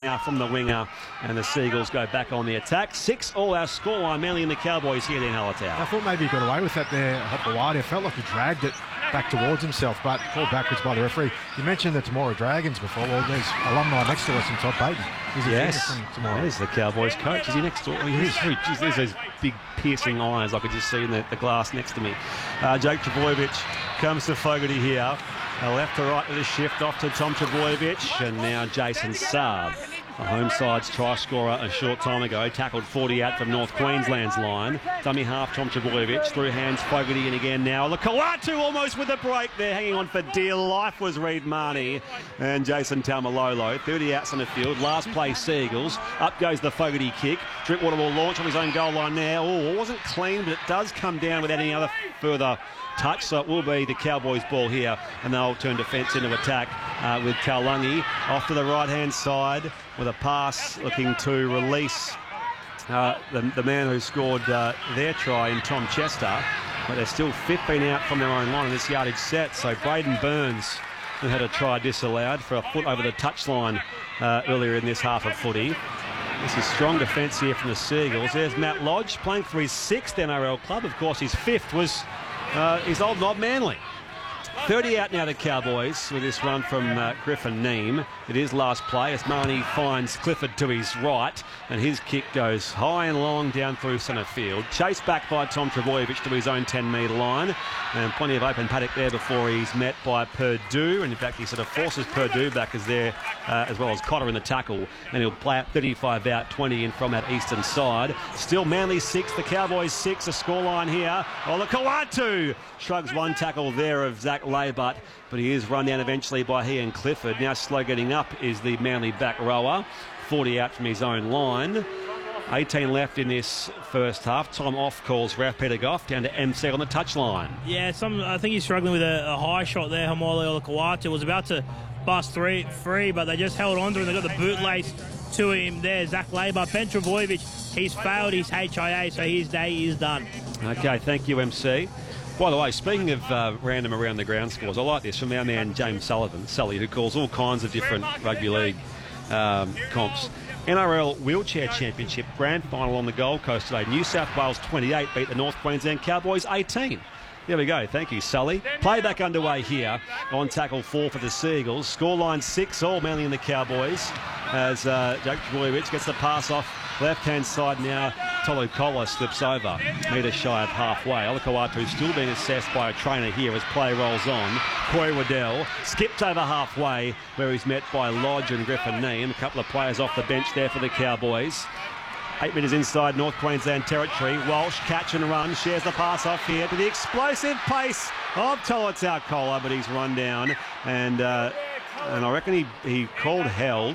from the winger, and the Seagulls go back on the attack. 6-all our scoreline, Manly and the Cowboys here in Hallertau. I thought maybe he got away with that there, Hopewadi. I felt like he dragged it back towards himself, but called backwards by the referee. You mentioned the Temora Dragons before. Well, there's alumni next to us in Todd Payton. He's a yes, from Temora. There's the Cowboys coach. Is he next door? Oh, he is. Geez, there's those big piercing eyes I could just see in the glass next to me. Jake Trbojevic comes to Fogarty here. Left to right with a shift off to Tom Trbojevic, and now Jason Saab, the home side's try scorer a short time ago, tackled 40 out from North Queensland's line. Dummy half Tom Trbojevic, through hands Fogarty in again now. Lukawatu almost with a break there, hanging on for dear life was Reid Marnie and Jason Taumalolo. 30 outs on the field, last play Seagulls. Up goes the Fogarty kick. Drinkwater will launch on his own goal line now. Oh, it wasn't clean, but it does come down without any other further touch, so it will be the Cowboys' ball here, and they'll turn defence into attack with Kaulungi off to the right-hand side with a pass looking to release the man who scored their try in Tom Chester, but they're still 15 out from their own line in this yardage set. So Braden Burns, who had a try disallowed for a foot over the touchline earlier in this half of footy. This is strong defence here from the Seagulls. There's Matt Lodge playing for his 6th NRL club. Of course, his 5th was his old knob Manly. 30 out now the Cowboys with this run from Griffin Neame. It is last play as Marnie finds Clifford to his right, and his kick goes high and long down through centre field. Chased back by Tom Trbojevic to his own 10-metre line, and plenty of open paddock there before he's met by Purdue, and in fact he sort of forces Purdue back as there, as well as Cotter in the tackle, and he'll play out 35 out, 20 in from that eastern side. Still Manly 6, the Cowboys 6, a scoreline here. Oh, Lukawatu shrugs one tackle there of Zach Laybutt, but he is run down eventually by he and Clifford. Now slow getting up is the Manly back rower, 40 out from his own line. 18 left in this first half. Time off calls Ralph Peter Goff down to MC on the touchline. Yeah, I think he's struggling with a high shot there. Haumole Olakau'atu was about to bust free, but they just held on to him. They got the bootlace to him there. Zach Laybutt, Ben Trbojevic, he's failed his HIA, so his day is done. Okay, thank you, MC. By the way, speaking of random around the ground scores, I like this from our man James Sully, who calls all kinds of different rugby league comps. NRL Wheelchair Championship Grand Final on the Gold Coast today. New South Wales 28 beat the North Queensland Cowboys 18. There we go. Thank you, Sully. Playback underway here on tackle 4 for the Seagulls. Scoreline 6-all Manly and the Cowboys as Jake Trbojevic gets the pass off left-hand side now. Tolu Kola slips over, metre shy of halfway. Olakau'atu still being assessed by a trainer here as play rolls on. Corey Waddell skipped over halfway where he's met by Lodge and Griffin Neame. A couple of players off the bench there for the Cowboys. 8 metres inside North Queensland territory. Walsh, catch and run, shares the pass off here to the explosive pace of Tolutau Kola, but he's run down, and I reckon he called held.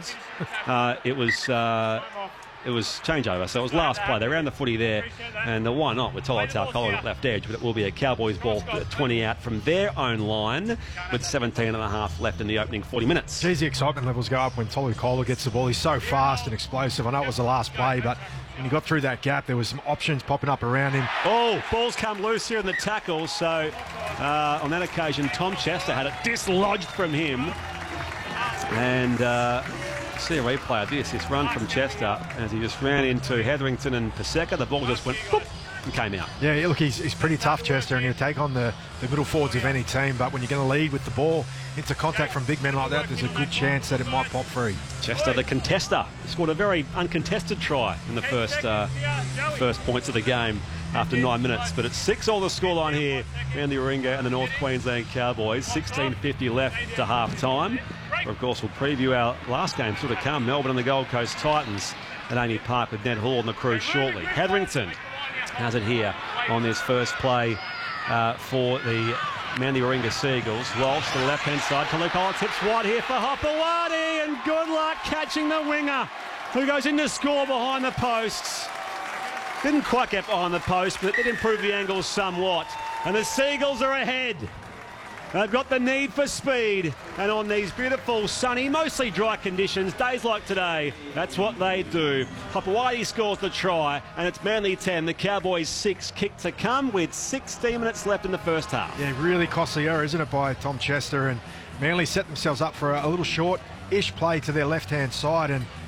It was changeover, so it was last play. They ran the footy there, and the why not with Tolutau Kola at left edge, but it will be a Cowboys ball 20 out from their own line with 17 and a half left in the opening 40 minutes. Geez, the excitement levels go up when Tolu Kola gets the ball. He's so fast and explosive. I know it was the last play, but when he got through that gap, there was some options popping up around him. Oh, ball's come loose here in the tackle, so on that occasion, Tom Chester had it dislodged from him, and see a replay of this run from Chester as he just ran into Hetherington and Paseka. The ball just went boop and came out. Yeah, look, he's pretty tough, Chester, and he'll take on the middle forwards of any team, but when you're going to lead with the ball into contact from big men like that, there's a good chance that it might pop free. Chester, the contester, scored a very uncontested try in the first points of the game after 9 minutes, but it's 6-all the scoreline here. Manly Warringah and the North Queensland Cowboys. 16:50 left to half-time. Of course, we'll preview our last game still to come, Melbourne and the Gold Coast Titans at Amy Park with Ned Hall and the crew shortly. Hetherington has it here on this first play for the Manly Warringah Seagulls. Walsh to the left-hand side. Tolu Kola tips wide here for Hopewadi, and good luck catching the winger who goes in to score behind the posts. Didn't quite get behind the post, but it did improve the angles somewhat. And the Seagulls are ahead. They've got the need for speed, and on these beautiful, sunny, mostly dry conditions, days like today, that's what they do. Hopewadi scores the try, and it's Manly 10, the Cowboys 6, kick to come with 16 minutes left in the first half. Yeah, really costly error, isn't it, by Tom Chester, and Manly set themselves up for a little short-ish play to their left-hand side, and